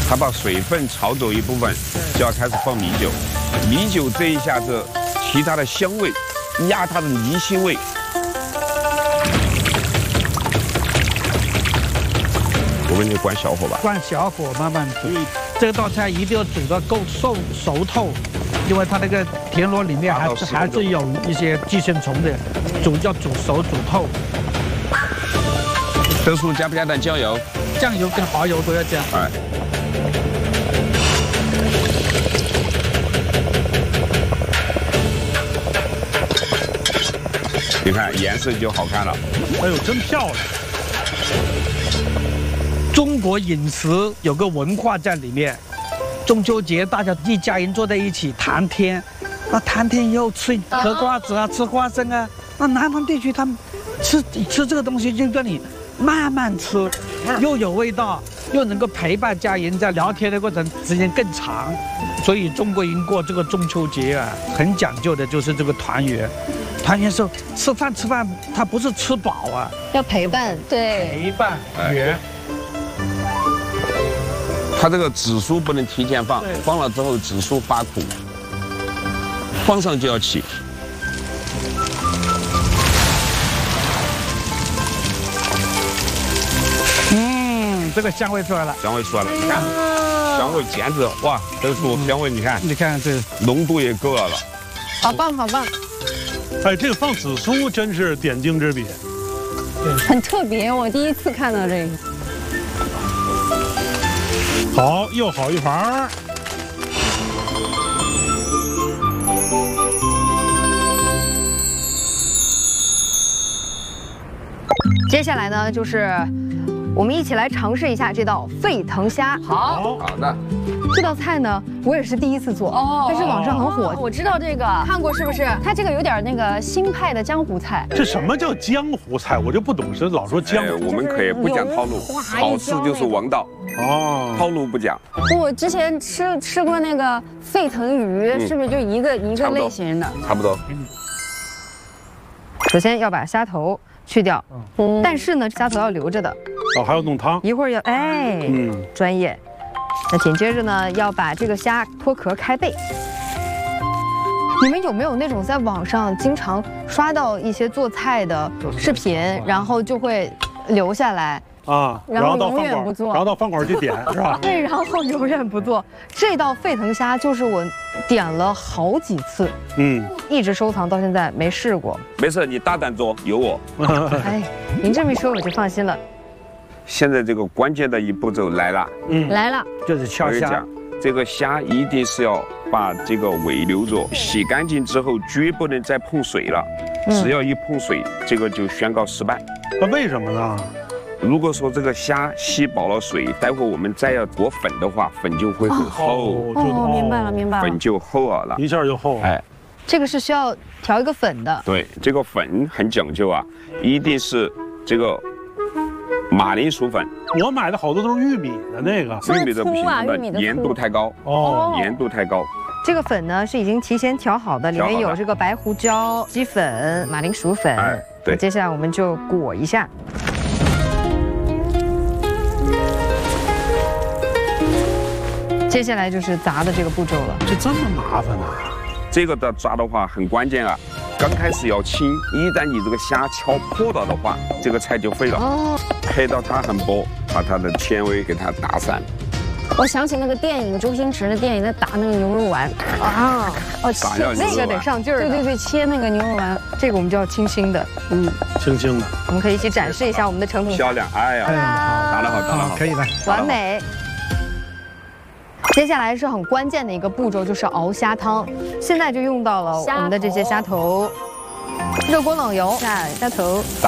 它把水分炒走一部分，就要开始放米酒。米酒这一下子，其他的香味压它的泥腥味。我们就关小火吧。 关小火慢慢煮。这道菜一定要煮得够熟透，因为它那个田螺里面还是有一些寄生虫的，要煮熟煮透。 豆腐加不加点酱油？ 酱油跟蚝油都要加。 哎。你看颜色就好看了。 哎呦，真漂亮！ 中国饮食有个文化在里面，中秋节大家一家人坐在一起谈天，那谈天以后吃嗑瓜子啊，吃花生啊。那南方地区他们吃这个东西就跟你慢慢吃，又有味道，又能够陪伴家人在聊天的过程时间更长。所以中国人过这个中秋节啊，很讲究的就是这个团圆。团圆时候吃饭，它不是吃饱啊， 要陪伴，对， 陪伴圆。 它这个紫苏不能提前放，放了之后紫苏发苦，放上就要起。 这个香味出来了， 香味出来了，你看，香味简直哇，豆腐香味，你看这浓度也够了， 好棒好棒。 哎，这个放紫苏真是点睛之笔， 很特别，我第一次看到这个。 好，又好一盘。 接下来呢，就是我们一起来尝试一下这道沸腾虾。 好的。 这道菜呢，我也是第一次做，但是网上很火。我知道这个，看过是不是？它这个有点那个新派的江湖菜。 这什么叫江湖菜？我就不懂，是老说江湖。 我们可以不讲套路，好吃就是王道。哦，套路不讲。 我之前吃过那个沸腾鱼，是不是就一个类型的？ 差不多。 首先要把虾头去掉，但是呢，虾头要留着的。 哦，还要弄汤。 一会儿要专业。那紧接着呢，要把这个虾脱壳开背。你们有没有那种在网上经常刷到一些做菜的视频，然后就会留下来啊， 然后永远不做， 然后到饭馆去点是吧？ 对，然后永远不做。这道沸腾虾就是我点了好几次，一直收藏到现在没试过。 没事，你大胆做，有我。 哎，您这么一说我就放心了。 现在这个关键的一步骤来了， 来了， 就是敲虾。 这个虾一定是要把这个尾留着，洗干净之后绝不能再碰水了，只要一碰水，这个就宣告失败。 那为什么呢？ 如果说这个虾吸饱了水，待会我们再要裹粉的话，粉就会很厚。 哦，明白了，明白了。 粉就厚了， 一下就厚。哎， 这个是需要调一个粉的。 对，这个粉很讲究啊，一定是这个。马铃薯粉， 我买的好多都是玉米的那个， 玉米的不行，盐度太高盐度太高。 这个粉呢是已经提前调好的，里面有这个白胡椒、鸡粉、马铃薯粉。对，接下来我们就裹一下。接下来就是炸的这个步骤了。 这么麻烦呢？ 这个的炸的话很关键啊。刚开始要轻，一旦你这个虾敲破了的话，这个菜就废了。黑到它很薄，把它的纤维给它打散。 我想起那个电影，周星驰的电影在打那个牛肉丸啊，那个得上劲儿。对，切那个牛肉丸，这个我们就要轻轻的， 轻轻的。 我们可以一起展示一下我们的成品。 漂亮，哎呀，打得好， 可以了， 完美。接下来是很关键的一个步骤，就是熬虾汤。现在就用到了我们的这些虾头，热锅冷油下虾头。